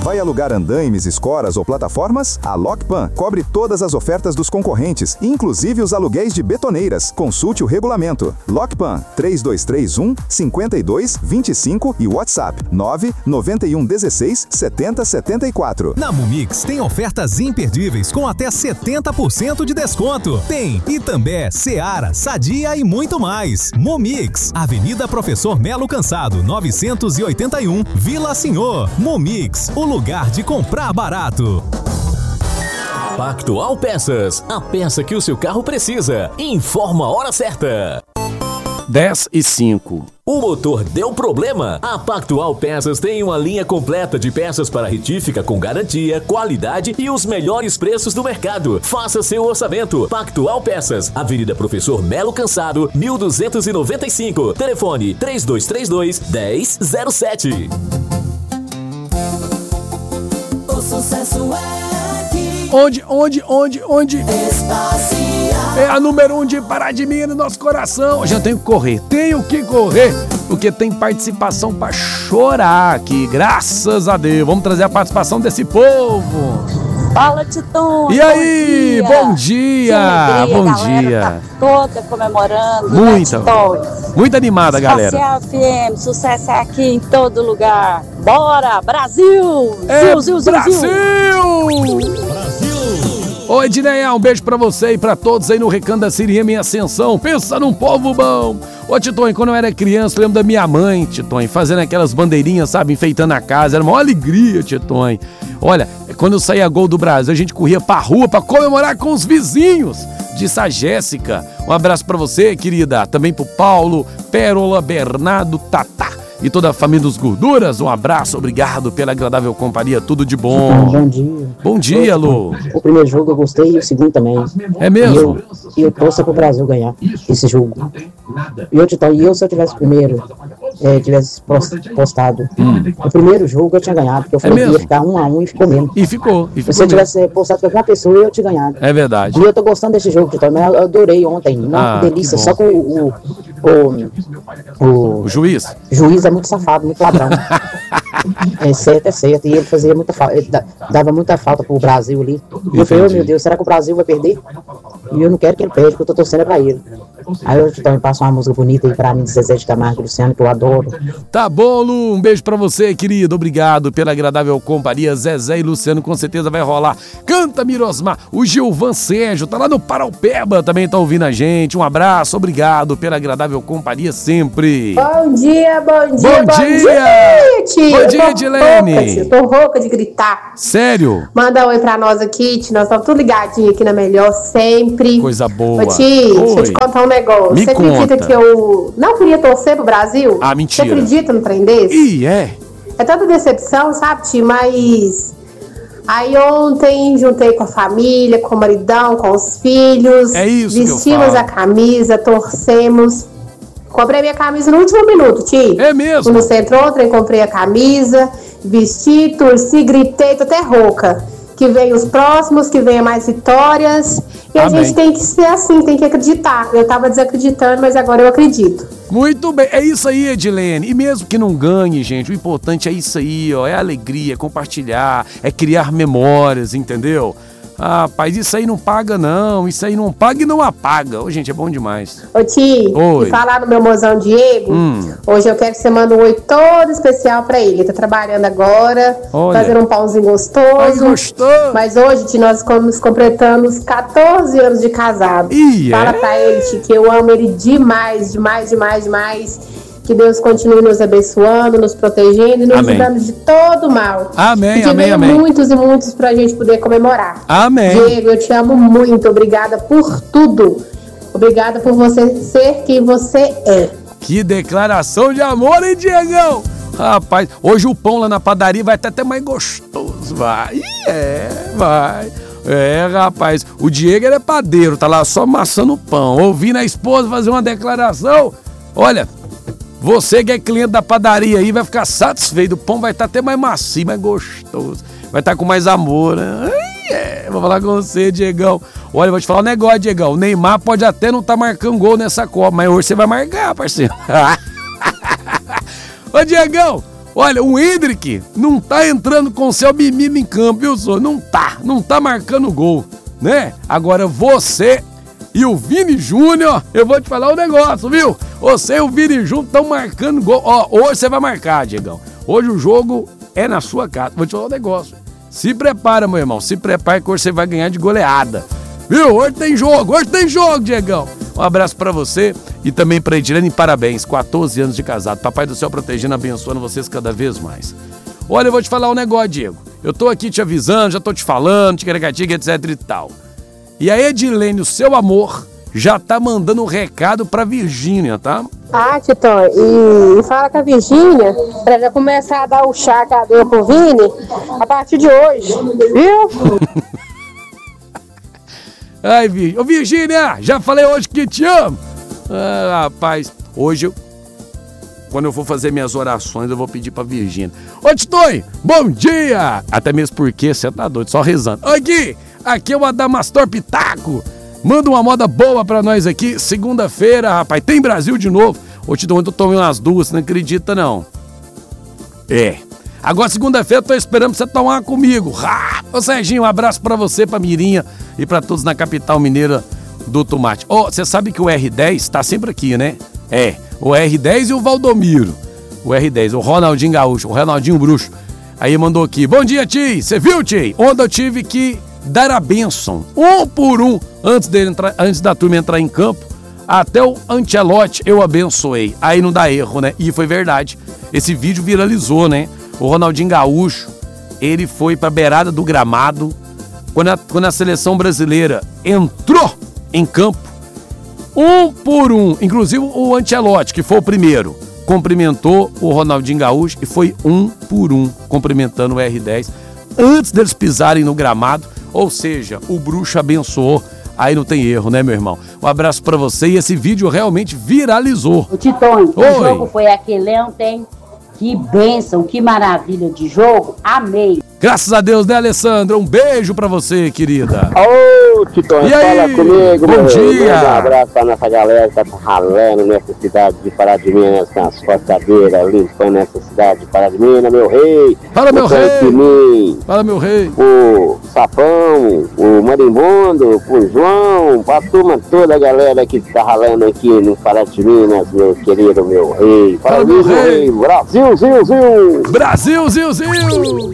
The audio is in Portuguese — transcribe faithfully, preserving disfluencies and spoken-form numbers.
Vai alugar andaimes, escoras ou plataformas? A Lockpan cobre todas as ofertas dos concorrentes, inclusive os aluguéis de betoneiras. Consulte o regulamento. Lockpan três dois três um, cinco dois dois cinco e WhatsApp nove nove um um seis sete zero sete quatro. Na Mumix tem ofertas imperdíveis com até setenta por cento de desconto. Tem Itambé, Seara, Sadia e muito mais. Mumix, Avenida Professor Melo Cansado, novecentos e oitenta e um, Vila Senhor. Mumix, o lugar de comprar barato. Pactual Peças, a peça que o seu carro precisa. Informa a hora certa. dez e cinco. O motor deu problema? A Pactual Peças tem uma linha completa de peças para retífica com garantia, qualidade e os melhores preços do mercado. Faça seu orçamento. Pactual Peças, Avenida Professor Melo Cansado, mil duzentos e noventa e cinco. Telefone três dois três dois, um zero zero sete. O sucesso é aqui. Onde, onde, onde, onde? Espacial. É a número um de Paradimia no nosso coração. Hoje eu tenho que correr, tenho que correr, porque tem participação pra chorar aqui, graças a Deus. Vamos trazer a participação desse povo. Fala, Titão. E aí, bom dia, alegria, bom galera dia. Tá toda comemorando. Muita, né, muito animada, galera. Espacial F M, sucesso é aqui em todo lugar. Bora, Brasil! É Zil, zil, zil, Brasil! Zil. Oi, Edneia, um beijo pra você e pra todos aí no Recanto da Siriema em Ascensão. Pensa num povo bom. Ô, Titonho, quando eu era criança, eu lembro da minha mãe, Titonho, fazendo aquelas bandeirinhas, sabe, enfeitando a casa. Era uma alegria, Titonho. Olha, quando eu saía gol do Brasil, a gente corria pra rua pra comemorar com os vizinhos. Disse a Jéssica. Um abraço pra você, querida. Também pro Paulo, Pérola, Bernardo, Tatá e toda a família dos Gorduras. Um abraço, obrigado pela agradável companhia, tudo de bom. Bom dia. Bom dia, Lu. O primeiro jogo eu gostei e o segundo também. É mesmo? E eu, e eu torço pro Brasil ganhar esse jogo. E eu, e eu se eu tivesse primeiro, é, tivesse postado hum. o primeiro jogo, eu tinha ganhado. Porque eu falei é que ia ficar um a um e ficou mesmo. E ficou. E ficou se eu tivesse postado com alguma pessoa, eu tinha ganhado. É verdade. E eu tô gostando desse jogo, Titão. Eu adorei ontem. Uma ah, delícia. Só que o, o, o, o, o juiz. juiz é muito safado, muito ladrão. É certo, é certo. E ele fazia muita falta, ele dava muita falta pro Brasil ali. E eu falei, oh, meu Deus, será que o Brasil vai perder? E eu não quero que ele perde, porque eu tô torcendo pra ele. Aí eu também passo uma música bonita aí pra mim, de Zezé de Camargo e Luciano, que eu adoro. Tá bom, Lu, um beijo pra você, querido. Obrigado pela agradável companhia. Zezé e Luciano com certeza vai rolar. Canta, Mirosmar. O Gilvan Sérgio tá lá no Paraupeba, também tá ouvindo a gente. Um abraço, obrigado pela agradável companhia sempre. Bom dia, bom dia, bom, bom dia. dia, tia. Bom dia, Edilene. Eu tô rouca de gritar. Sério? Manda um oi pra nós aqui, tia. Nós estamos tudo ligadinhos aqui na Melhor sempre. Coisa boa. Ô, tia, deixa eu te contar um negócio. Me Você conta. acredita que eu não queria torcer pro Brasil? Ah, mentira. Você acredita no trem desse? Ih, é? É tanta decepção, sabe, tia? Mas aí ontem juntei com a família, com o maridão, com os filhos. É isso vestimos que eu falo. a camisa, torcemos. Comprei minha camisa no último minuto, tia. É mesmo? Fui no centro ontem, comprei a camisa, vesti, torci, gritei, tô até rouca. Que venham os próximos, que venham mais vitórias. E a Amém. gente tem que ser assim, tem que acreditar. Eu tava desacreditando, mas agora eu acredito. Muito bem, é isso aí, Edilene. E mesmo que não ganhe, gente, o importante é isso aí, ó. É alegria, é compartilhar, é criar memórias, entendeu? Ah, rapaz, isso aí não paga não, isso aí não paga e não apaga. Ô, gente, é bom demais. Ô, Ti, Oi. e falar no meu mozão Diego, Hum. hoje eu quero que você mande um oi todo especial pra ele. Ele tá trabalhando agora, Olha. fazendo um pãozinho gostoso. Ai, gostou? Mas hoje, Ti, nós nos completamos catorze anos de casado. Ih, Fala é? pra ele, Ti, que eu amo ele demais, demais, demais, demais. Que Deus continue nos abençoando, nos protegendo e nos Amém. livrando de todo mal. Amém, e que amém, venham amém. muitos e muitos pra gente poder comemorar. Amém. Diego, eu te amo muito. Obrigada por tudo. Obrigada por você ser quem você é. Que declaração de amor, hein, Diegão? Rapaz, hoje o pão lá na padaria vai estar até mais gostoso, vai. É, vai. É, rapaz, o Diego ele é padeiro, tá lá só amassando o pão, ouvindo a esposa fazer uma declaração. Olha, você que é cliente da padaria aí vai ficar satisfeito, o pão vai estar até mais macio, mais gostoso, vai estar com mais amor, né? Ai, é, vou falar com você, Diegão. Olha, eu vou te falar um negócio, Diegão, o Neymar pode até não estar marcando gol nessa Copa, mas hoje você vai marcar, parceiro. Ô, Diegão, Olha, o Hendrick não tá entrando com o seu menino em campo, viu, senhor? Não tá, não tá marcando gol, né? Agora você e o Vini Júnior, eu vou te falar um negócio, viu? Você e o Vini Júnior estão marcando gol. Ó, hoje você vai marcar, Diegão. Hoje o jogo é na sua casa. Vou te falar um negócio. Se prepara, meu irmão. Se prepara que hoje você vai ganhar de goleada. Viu? Hoje tem jogo, hoje tem jogo, Diegão. Um abraço pra você e também pra Edilene, parabéns. quatorze anos de casado. Papai do céu protegendo, abençoando vocês cada vez mais. Olha, eu vou te falar um negócio, Diego. Eu tô aqui te avisando, já tô te falando, ticaracatica, etc e tal. E a Edilene, o seu amor, já tá mandando um recado pra Virgínia, tá? Ah, Titão, e, e fala com a Virgínia pra ela começar a dar o chá que ela deu pro Vini a partir de hoje, viu? Ai, Virgínia. Ô, Virgínia, já falei hoje que te amo. Ah, rapaz, hoje, eu, quando eu for fazer minhas orações, eu vou pedir pra Virgínia. Ô, Titões, bom dia! Até mesmo porque você tá doido, só rezando. Aqui, aqui é o Adamastor Pitaco. Manda uma moda boa pra nós aqui. Segunda-feira, rapaz, tem Brasil de novo. Ô, Titão, eu tomei umas duas, não acredita, não. É. Agora, segunda-feira, eu tô esperando pra você tomar uma comigo. Ah! Ô, Serginho, um abraço pra você, pra Mirinha e pra todos na capital mineira do tomate. Ô, você sabe que o R dez tá sempre aqui, né? É, o R dez e o Valdomiro. O R dez, o Ronaldinho Gaúcho, o Ronaldinho Bruxo. Aí mandou aqui, bom dia, Ti. Você viu, Ti? Ontem eu tive que dar a bênção, um por um, antes, dele entrar, antes da turma entrar em campo. Até o Ancelotti eu abençoei. Aí não dá erro, né? E foi verdade. Esse vídeo viralizou, né? O Ronaldinho Gaúcho, ele foi pra beirada do gramado. Quando a, quando a seleção brasileira entrou em campo, um por um, inclusive o Ancelotti, que foi o primeiro, cumprimentou o Ronaldinho Gaúcho e foi um por um, cumprimentando o R dez, antes deles pisarem no gramado. Ou seja, o bruxo abençoou. Aí não tem erro, né, meu irmão? Um abraço pra você e esse vídeo realmente viralizou. O Titão, Oi. o jogo foi aquele ontem. Que bênção, que maravilha de jogo. Amei. Graças a Deus, né, Alessandra? Um beijo pra você, querida. Ô, Titão, E fala aí? comigo, Bom meu. dia. Manda um abraço pra nossa galera que tá ralando nessa cidade de Pará de Minas, com as cortadeiras, limpando essa cidade de Pará de Minas, meu rei. Fala, meu o rei. Cantinim, Fala, meu rei. o Sapão, o Marimbondo, o João, pra turma toda a galera que tá ralando aqui no Pará de Minas, meu querido, meu rei. Fala, Fala, meu meu rei. rei. Brasil, Zil, Zil. Brasil, Zil, Zil.